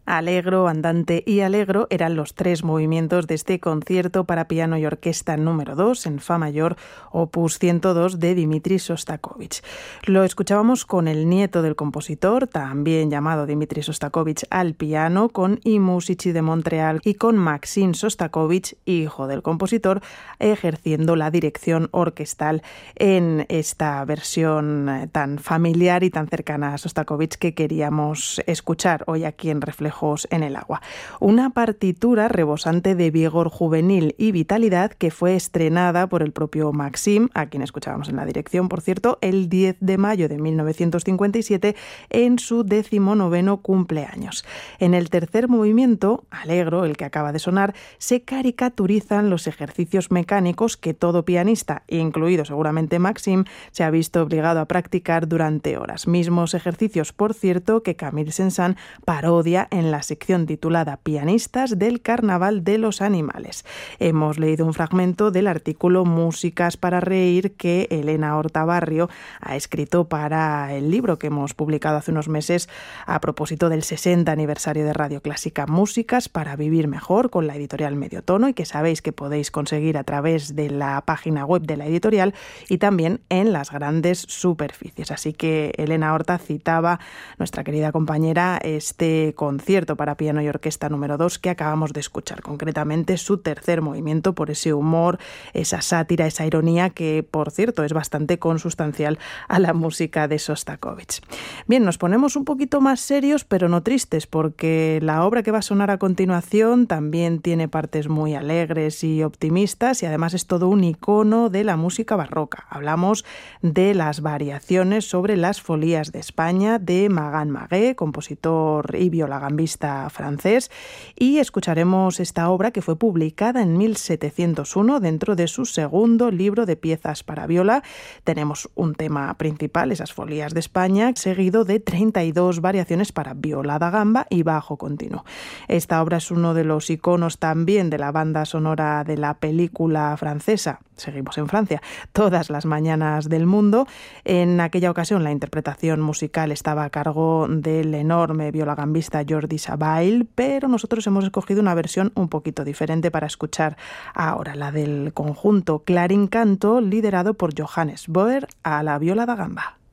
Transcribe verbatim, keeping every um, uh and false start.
Allegro, andante y allegro eran los tres movimientos de este concierto para piano y orquesta número dos en fa mayor, opus ciento dos de Dmitri Shostakovich. Lo escuchábamos con el nieto del compositor, también llamado Dmitri Shostakovich, al piano, con I Musici de Montreal, y con Maxim Shostakovich, hijo del compositor, ejerciendo la dirección orquestal en esta versión tan familiar y tan cercana a Shostakovich que queríamos escuchar hoy aquí en Reflejo en el agua. Una partitura rebosante de vigor juvenil y vitalidad que fue estrenada por el propio Maxim, a quien escuchábamos en la dirección, por cierto, el diez de mayo de mil novecientos cincuenta y siete en su decimonoveno cumpleaños. En el tercer movimiento, Allegro, el que acaba de sonar, se caricaturizan los ejercicios mecánicos que todo pianista, incluido seguramente Maxim, se ha visto obligado a practicar durante horas. Mismos ejercicios, por cierto, que Camille Saint-Saëns parodia en la sección titulada Pianistas del Carnaval de los Animales. Hemos leído un fragmento del artículo Músicas para reír que Elena Horta Barrio ha escrito para el libro que hemos publicado hace unos meses a propósito del sesenta aniversario de Radio Clásica, Músicas para vivir mejor, con la editorial Medio Tono, y que sabéis que podéis conseguir a través de la página web de la editorial y también en las grandes superficies. Así que Elena Horta citaba, nuestra querida compañera, este concierto para piano y orquesta número dos que acabamos de escuchar, concretamente su tercer movimiento, por ese humor, esa sátira, esa ironía que, por cierto, es bastante consustancial a la música de Shostakovich. Bien, nos ponemos un poquito más serios, pero no tristes, porque la obra que va a sonar a continuación también tiene partes muy alegres y optimistas, y además es todo un icono de la música barroca. Hablamos de las variaciones sobre las folías de España de Magan Magué, compositor y violagambista francés, y escucharemos esta obra que fue publicada en mil setecientos uno dentro de su segundo libro de piezas para viola. Tenemos un tema principal, esas folías de España, seguido de treinta y dos variaciones para viola da gamba y bajo continuo. Esta obra es uno de los iconos también de la banda sonora de la película francesa, seguimos en Francia, Todas las mañanas del mundo. En aquella ocasión la interpretación musical estaba a cargo del enorme violagambista Jordi Savall, pero nosotros hemos escogido una versión un poquito diferente para escuchar ahora, la del conjunto Clarín Canto, liderado por Johannes Boer a la viola da gamba.